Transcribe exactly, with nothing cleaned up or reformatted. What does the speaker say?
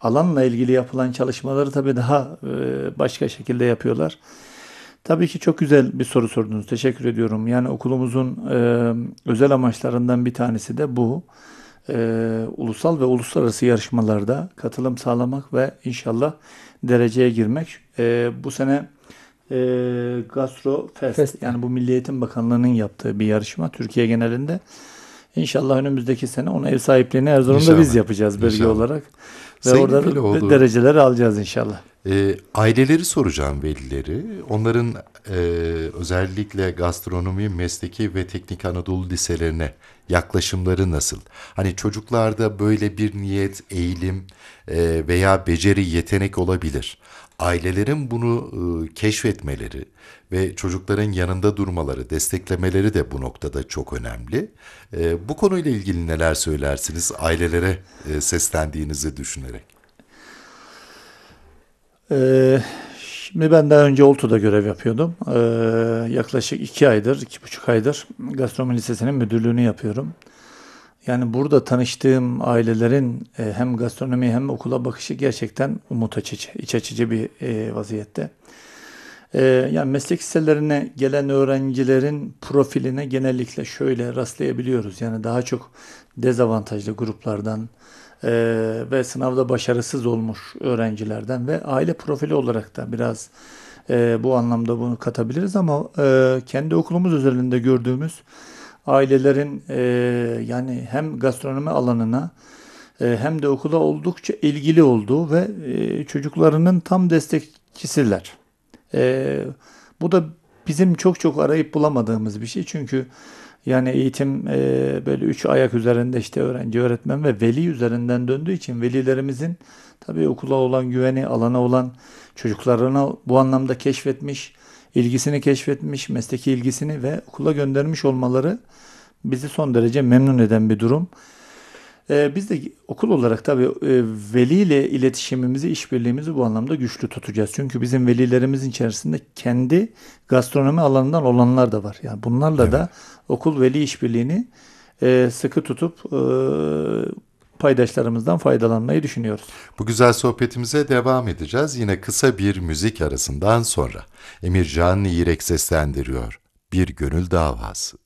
alanla ilgili yapılan çalışmaları tabii daha e, başka şekilde yapıyorlar. Tabii ki çok güzel bir soru sordunuz. Teşekkür ediyorum. Yani okulumuzun e, özel amaçlarından bir tanesi de bu. E, ulusal ve uluslararası yarışmalarda katılım sağlamak ve inşallah dereceye girmek. E, bu sene e, Gastro Fest, Feste. yani bu Milli Eğitim Bakanlığı'nın yaptığı bir yarışma Türkiye genelinde. İnşallah önümüzdeki sene ona ev sahipliğini Erzurum'da biz İnşallah. yapacağız bölge İnşallah. olarak ve Sayın orada Efeloğlu, dereceleri alacağız inşallah. e, aileleri soracağım, velileri. Onların e, özellikle gastronomi, mesleki ve teknik Anadolu liselerine yaklaşımları nasıl? Hani çocuklarda böyle bir niyet, eğilim e, veya beceri, yetenek olabilir. Ailelerin bunu e, keşfetmeleri ve çocukların yanında durmaları, desteklemeleri de bu noktada çok önemli. E, bu konuyla ilgili neler söylersiniz ailelere e, seslendiğinizi düşünerek? Ee, Şimdi ben daha önce Oltu'da görev yapıyordum. Ee, yaklaşık iki aydır, iki buçuk aydır Gastronomi Lisesi'nin müdürlüğünü yapıyorum. Yani burada tanıştığım ailelerin e, hem gastronomi hem okula bakışı gerçekten umut açıcı, iç açıcı bir e, vaziyette. Ee, yani meslek liselerine gelen öğrencilerin profiline genellikle şöyle rastlayabiliyoruz. Yani daha çok dezavantajlı gruplardan e, ve sınavda başarısız olmuş öğrencilerden ve aile profili olarak da biraz e, bu anlamda bunu katabiliriz ama e, kendi okulumuz özelinde gördüğümüz ailelerin e, yani hem gastronomi alanına e, hem de okula oldukça ilgili olduğu ve e, çocuklarının tam destekçisiler. Ee, Bu da bizim çok çok arayıp bulamadığımız bir şey. Çünkü yani eğitim e, böyle üç ayak üzerinde işte öğrenci, öğretmen ve veli üzerinden döndüğü için velilerimizin tabii okula olan güveni, alana olan çocuklarına bu anlamda keşfetmiş, ilgisini keşfetmiş, mesleki ilgisini ve okula göndermiş olmaları bizi son derece memnun eden bir durum. Ee, biz de okul olarak tabii e, veliyle iletişimimizi, işbirliğimizi bu anlamda güçlü tutacağız. Çünkü bizim velilerimizin içerisinde kendi gastronomi alanından olanlar da var. Yani bunlarla Evet. da okul veli işbirliğini e, sıkı tutup e, paydaşlarımızdan faydalanmayı düşünüyoruz. Bu güzel sohbetimize devam edeceğiz. Yine kısa bir müzik arasından sonra. Emircan İrek seslendiriyor. Bir Gönül Davası.